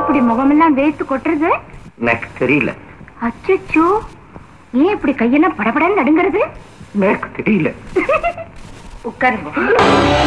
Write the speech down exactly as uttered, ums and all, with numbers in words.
இப்படி முகமெல்லாம் வேர்த்து கொட்டுறது? எனக்கு தெரியல. அச்சச்சோ, ஏன் இப்படி கையெல்லாம் படபடன்னு நடுங்கிறது? எனக்கு தெரியல. உட்காருங்க.